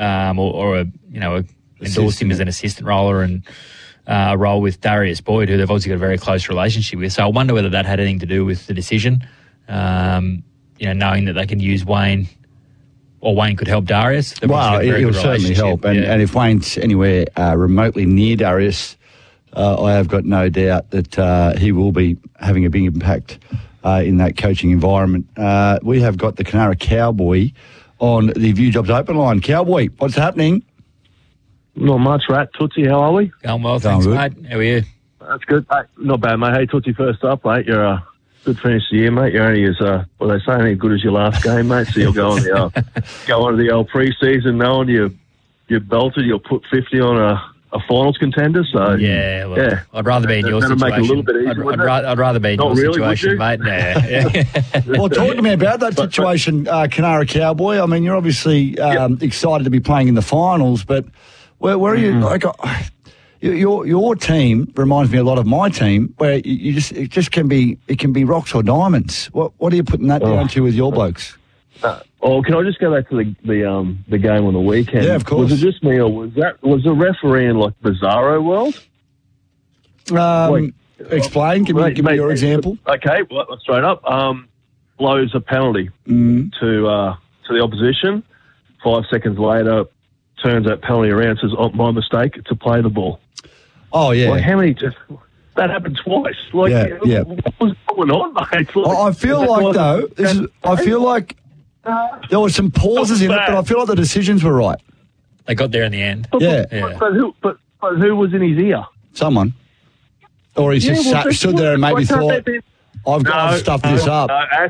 or endorsed him as an assistant roller and a role with Darius Boyd, who they've obviously got a very close relationship with. So I wonder whether that had anything to do with the decision, knowing that they can use Wayne, or Wayne could help Darius. Well, it will certainly help. And if Wayne's anywhere remotely near Darius, I have got no doubt that he will be having a big impact in that coaching environment. We have got the Canara Cowboy on the View Jobs Open line. Cowboy, what's happening? Not much, Rat. Tootsie, how are we? Going well, thanks, mate. How are you? That's good. Hey, not bad, mate. Hey, Tootsie, first up, mate. You're a good finish to the year, mate. You're only as, they say, only as good as your last game, mate. So you'll go on the old pre-season knowing you belted, you'll put 50 on a finals contender. So yeah. I'd rather be in your situation. Make it a little bit easier, I'd rather be in your situation, mate. Yeah. Well, talk to me about that situation, Canara Cowboy. I mean, you're obviously excited to be playing in the finals, but where are you? Like, your team reminds me a lot of my team, where it can be rocks or diamonds. What are you putting that down to with your blokes? Can I just go back to the game on the weekend? Yeah, of course. Was it just me, or was the referee in like Bizarro world? Explain. Give me your example. Okay, well, straight up. Blows a penalty to the opposition. 5 seconds later, turns that penalty around, says, "Oh, my mistake to play the ball." Oh yeah. Like how many? That happened twice. Like, yeah. What was going on, mate? Like, I feel like there were some pauses in it, but I feel like the decisions were right. They got there in the end. But who was in his ear? Someone. Or he just stood there and maybe thought, I've stuffed this up.